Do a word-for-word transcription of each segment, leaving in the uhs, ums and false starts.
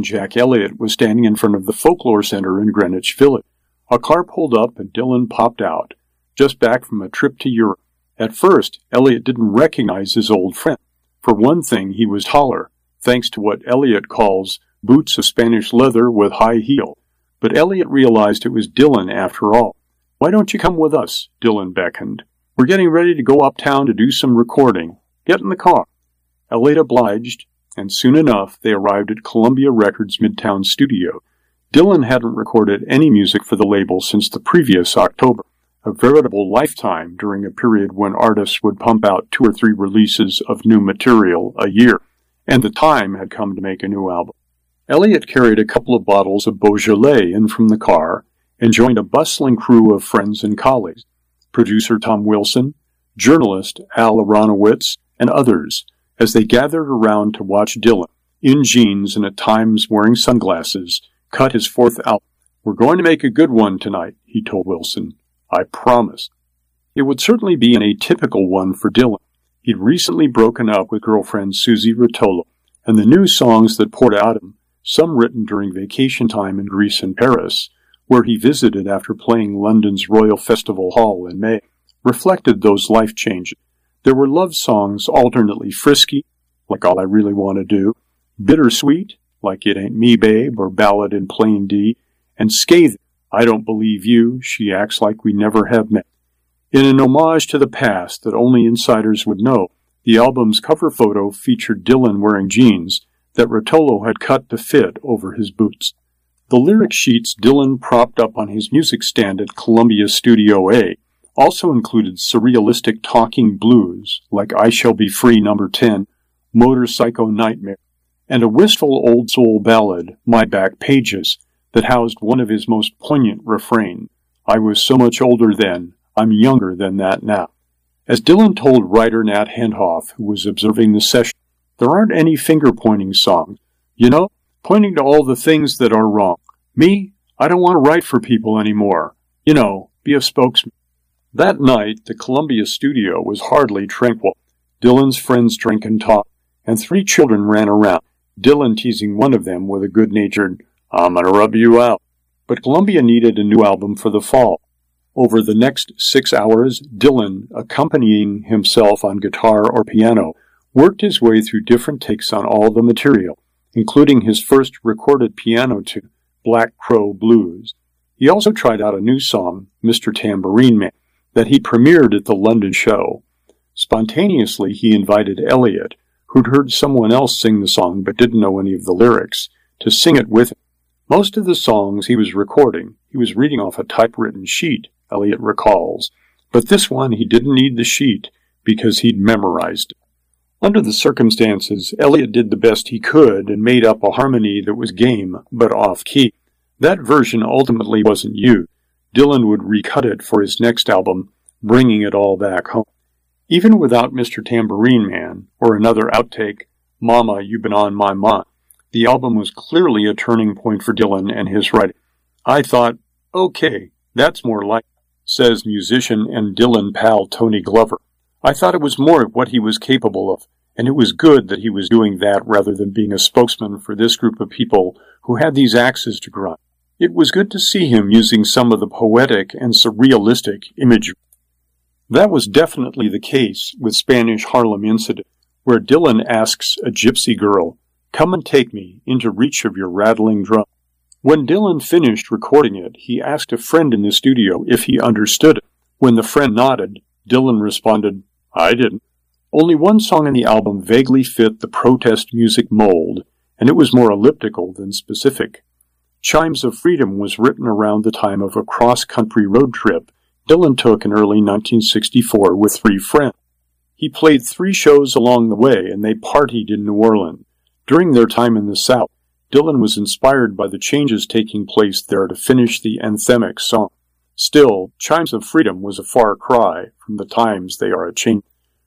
and Jack Elliott was standing in front of the Folklore Center in Greenwich Village. A car pulled up and Dylan popped out, just back from a trip to Europe. At first, Elliott didn't recognize his old friend. For one thing, he was taller, thanks to what Elliott calls boots of Spanish leather with high heel. But Elliott realized it was Dylan after all. "Why don't you come with us?" Dylan beckoned. "We're getting ready to go uptown to do some recording. Get in the car." Elliott obliged, and soon enough they arrived at Columbia Records' Midtown studio. Dylan hadn't recorded any music for the label since the previous October, a veritable lifetime during a period when artists would pump out two or three releases of new material a year, and the time had come to make a new album. Elliott carried a couple of bottles of Beaujolais in from the car and joined a bustling crew of friends and colleagues, producer Tom Wilson, journalist Al Aronowitz, and others, as they gathered around to watch Dylan, in jeans and at times wearing sunglasses, cut his fourth album. "We're going to make a good one tonight," he told Wilson. "I promise." It would certainly be an atypical one for Dylan. He'd recently broken up with girlfriend Susie Rotolo, and the new songs that poured out of him, some written during vacation time in Greece and Paris, where he visited after playing London's Royal Festival Hall in May, reflected those life changes. There were love songs alternately frisky, like All I Really Want to Do, bittersweet, like It Ain't Me, Babe, or Ballad in Plain D, and scathing, I Don't Believe You, She Acts Like We Never Have Met. In an homage to the past that only insiders would know, the album's cover photo featured Dylan wearing jeans that Rotolo had cut to fit over his boots. The lyric sheets Dylan propped up on his music stand at Columbia Studio A also included surrealistic talking blues like I Shall Be Free Number ten, Motorcycle Nightmare, and a wistful old soul ballad, My Back Pages, that housed one of his most poignant refrains, I was so much older then, I'm younger than that now. As Dylan told writer Nat Hendhoff, who was observing the session, there aren't any finger-pointing songs. You know, pointing to all the things that are wrong. Me, I don't want to write for people anymore. You know, be a spokesman. That night, the Columbia studio was hardly tranquil. Dylan's friends drank and talked, and three children ran around, Dylan teasing one of them with a good-natured, I'm gonna rub you out. But Columbia needed a new album for the fall. Over the next six hours, Dylan, accompanying himself on guitar or piano, worked his way through different takes on all the material, including his first recorded piano tune, Black Crow Blues. He also tried out a new song, Mister Tambourine Man, that he premiered at the London show. Spontaneously, he invited Elliott, who'd heard someone else sing the song but didn't know any of the lyrics, to sing it with him. Most of the songs he was recording, he was reading off a typewritten sheet, Elliott recalls, but this one he didn't need the sheet because he'd memorized it. Under the circumstances, Elliott did the best he could and made up a harmony that was game but off-key. That version ultimately wasn't used. Dylan would recut it for his next album, bringing it all back home. Even without Mister Tambourine Man, or another outtake, Mama, You've Been on My Mind, the album was clearly a turning point for Dylan and his writing. I thought, okay, that's more like, says musician and Dylan pal Tony Glover. I thought it was more of what he was capable of, and it was good that he was doing that rather than being a spokesman for this group of people who had these axes to grind. It was good to see him using some of the poetic and surrealistic imagery. That was definitely the case with Spanish Harlem Incident, where Dylan asks a gypsy girl, come and take me into reach of your rattling drum. When Dylan finished recording it, he asked a friend in the studio if he understood it. When the friend nodded, Dylan responded, I didn't. Only one song in the album vaguely fit the protest music mold, and it was more elliptical than specific. Chimes of Freedom was written around the time of a cross-country road trip Dylan took in early nineteen sixty-four with three friends. He played three shows along the way, and they partied in New Orleans. During their time in the South, Dylan was inspired by the changes taking place there to finish the anthemic song. Still, Chimes of Freedom was a far cry from the times they are a-changing.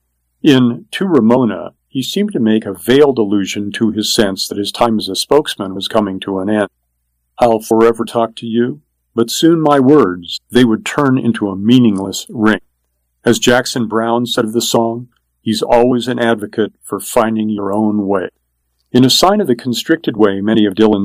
In To Ramona, he seemed to make a veiled allusion to his sense that his time as a spokesman was coming to an end. I'll forever talk to you, but soon my words, they would turn into a meaningless ring. As Jackson Browne said of the song, he's always an advocate for finding your own way. In a sign of the constricted way many of Dylan's